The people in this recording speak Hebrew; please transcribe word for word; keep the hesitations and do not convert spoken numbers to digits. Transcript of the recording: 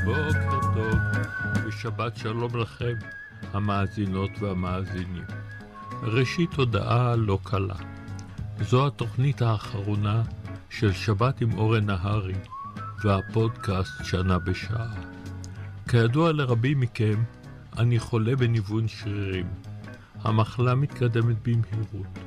בוקר טוב ושבת שלום לכם, המאזינות והמאזינים. ראשית הודעה לא קלה. זו התוכנית האחרונה של שבת עם אורן נהרי והפודקאסט שנה בשעה. כידוע לרבים מכם, אני חולה בניוון שרירים. המחלה מתקדמת במהירות.